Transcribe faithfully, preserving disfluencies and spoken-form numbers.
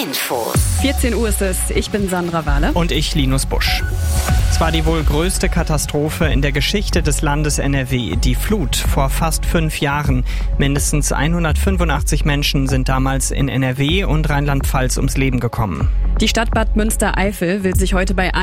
Infos. vierzehn Uhr ist es. Ich bin Sandra Wahle. Und ich, Linus Busch. Es war die wohl größte Katastrophe in der Geschichte des Landes N R W, die Flut vor fast fünf Jahren. Mindestens hundertfünfundachtzig Menschen sind damals in N R W und Rheinland-Pfalz ums Leben gekommen. Die Stadt Bad Münstereifel will sich heute bei